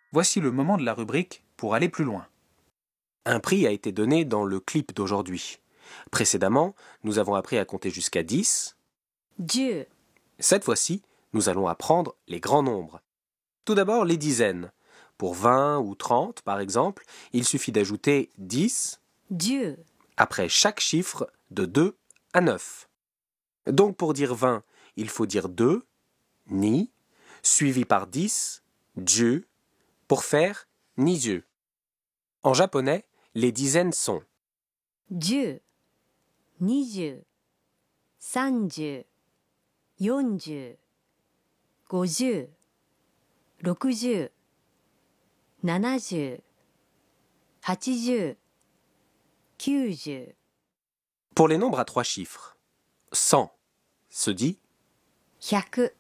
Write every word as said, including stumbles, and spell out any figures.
Voici le moment de la rubrique pour aller plus loin. Un prix a été donné dans le clip d'aujourd'hui. Précédemment, nous avons appris à compter jusqu'à dix. 十、 Cette fois-ci, nous allons apprendre les grands nombres. Tout d'abord, les dizaines. Pour vingt ou trente, par exemple, il suffit d'ajouter dix 十、 après chaque chiffre de deux à neuf. Donc pour dire vingt, il faut dire deux, ni, suivi par dix, ju, pour faire ni-zieu. En japonais, les dizaines sont 十、二十、三十、四十、五十、六十、七十、八十、九十。 pour les nombres à trois chiffres. cent se dit 百、